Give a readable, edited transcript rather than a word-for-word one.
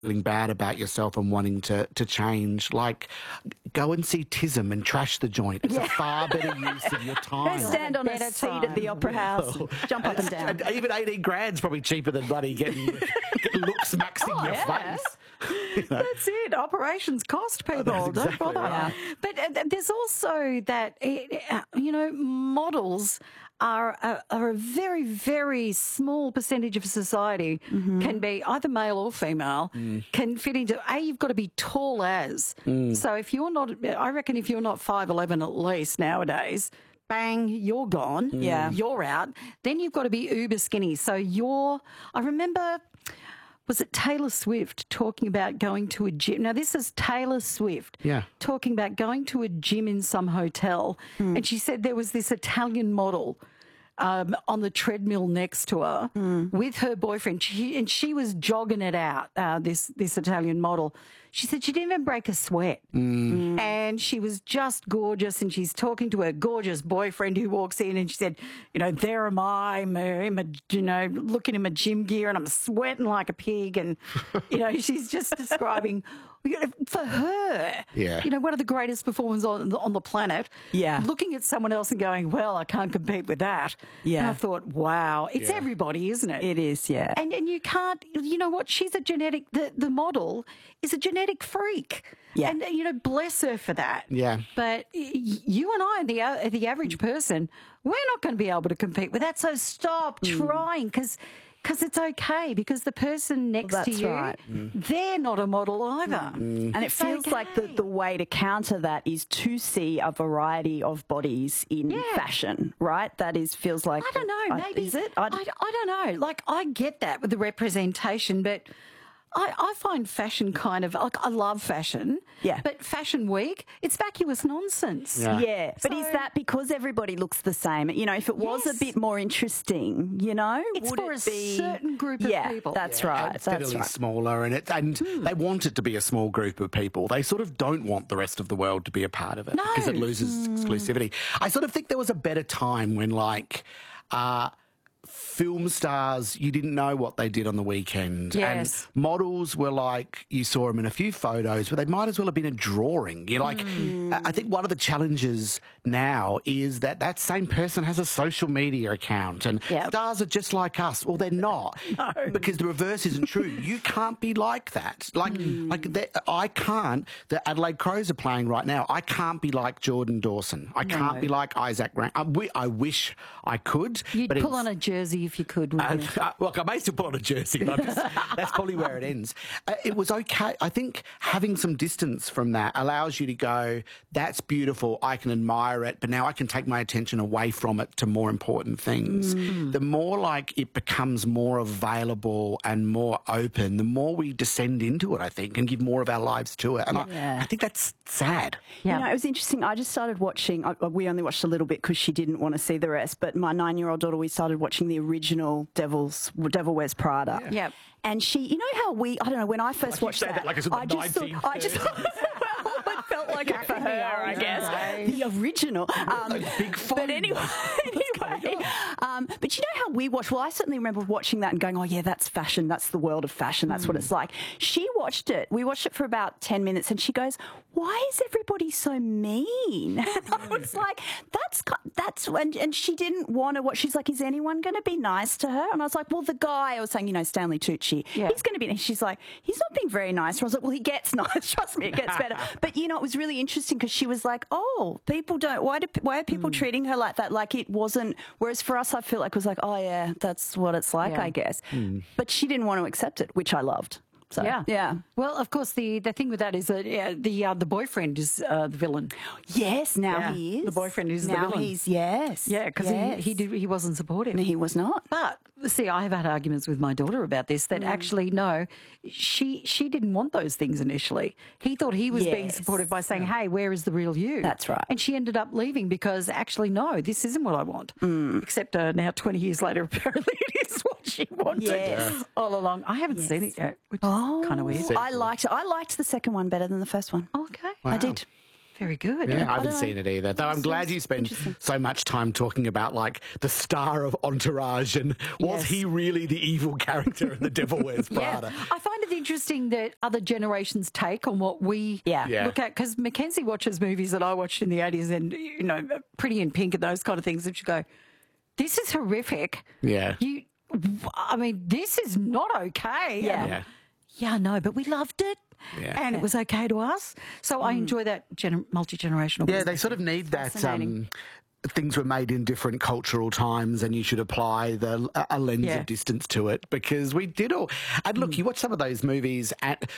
feeling bad about yourself and wanting to change, like, go and see Tism and trash the joint. It's a far better use of your time. Stand on a seat at the Opera House, jump up and down. And even 18 grand's probably cheaper than bloody getting looks maxing your face. You know? That's it. Operations cost people. That's Don't exactly bother. right. But there's also that, models are a very, very small percentage of society, can be either male or female, can fit into, you've got to be tall as. So if you're not, I reckon if you're not 5'11" at least nowadays, bang, you're gone. Yeah. You're out. Then you've got to be uber skinny. So I remember, was it Taylor Swift talking about going to a gym? Now, this is Taylor Swift talking about going to a gym in some hotel. And she said there was this Italian model on the treadmill next to her with her boyfriend. She was jogging it out, this Italian model. She said she didn't even break a sweat. And she was just gorgeous, and she's talking to her gorgeous boyfriend who walks in, and she said, there am I, looking in my gym gear, and I'm sweating like a pig. And, she's just describing, for her, one of the greatest performers on the planet, looking at someone else and going, well, I can't compete with that. And I thought, wow, it's everybody, isn't it? It is, yeah. And you can't, you know what, she's a genetic, the model is a genetic freak. Yeah. And, bless her for that. Yeah. But you and I, the average person, we're not going to be able to compete with that. So stop trying, because it's okay, because the person next to you, they're not a model either. And it feels like the way to counter that is to see a variety of bodies in fashion, right? Feels like... I don't know, maybe... Is it? I don't know. Like, I get that with the representation, but... I find fashion kind of, I love fashion. Yeah. But Fashion Week, it's vacuous nonsense. Yeah. But is that because everybody looks the same? If it was a bit more interesting, it's would for it a be... certain group of people. That's right. It's definitely smaller, and they want it to be a small group of people. They sort of don't want the rest of the world to be a part of it because it loses exclusivity. I sort of think there was a better time when, film stars, you didn't know what they did on the weekend. Yes. And models were like, you saw them in a few photos, but they might as well have been a drawing. I think one of the challenges now is that same person has a social media account, and stars are just like us. Well, they're not. No. Because the reverse isn't true. You can't be like that. I can't. The Adelaide Crows are playing right now. I can't be like Jordan Dawson. I can't be like Isaac Grant. I wish I could. You'd pull on a jersey if you could. Look, I may still put on a jersey, but that's probably where it ends. It was okay. I think having some distance from that allows you to go, that's beautiful, I can admire it, but now I can take my attention away from it to more important things. The more it becomes more available and more open, the more we descend into it, I think, and give more of our lives to it. And I think that's sad. Yeah. It was interesting. I just started watching, we only watched a little bit because she didn't want to see the rest, but my 9-year-old daughter, we started watching the original Devil Wears Prada. Yeah. And she, I don't know, when I first watched that, I just it felt like it for her, I guess. The original. Big fun. But anyway, but you know how we watch? Well, I certainly remember watching that and going, oh yeah, that's fashion. That's the world of fashion. That's what it's like. She watched it. We watched it for about 10 minutes and she goes, why is everybody so mean? And I was like, and she didn't want to watch. She's like, is anyone going to be nice to her? And I was like, well, the guy, I was saying, Stanley Tucci, he's going to be, and she's like, he's not being very nice. And I was like, well, he gets nice. Trust me, it gets better. But it was really interesting because she was like, oh, people don't, why are people treating her like that? Like it wasn't, whereas for us, I feel like it was like, oh yeah, that's what it's like, I guess. But she didn't want to accept it, which I loved. So, yeah. Well, of course, the thing with that is that the boyfriend is the villain. Yes, now he is. The boyfriend is the now villain. He's because he wasn't supportive. He was not. But see, I have had arguments with my daughter about this. That actually, no, she didn't want those things initially. He thought he was being supportive by saying, "Hey, where is the real you?" That's right. And she ended up leaving because actually, no, this isn't what I want. Except now, 20 years later, apparently it is what she wanted all along. I haven't seen it yet, which is kind of weird. I liked it. I liked the second one better than the first one. Okay. I did. Very good. Yeah, I haven't seen it either. Though I'm glad you spend so much time talking about the star of Entourage and was he really the evil character in The Devil Wears Prada? I find it interesting that other generations take on what we Yeah. look at, because Mackenzie watches movies that I watched in the 80s and, Pretty in Pink and those kind of things, and she'd go, this is horrific. Yeah. This is not okay. Yeah. Yeah, no, but we loved it. Yeah. And it was okay to us. So I enjoy that multi-generational. Yeah, they sort of need that. Things were made in different cultural times, and you should apply a lens of distance to it, because we did all. And look, you watch some of those movies, and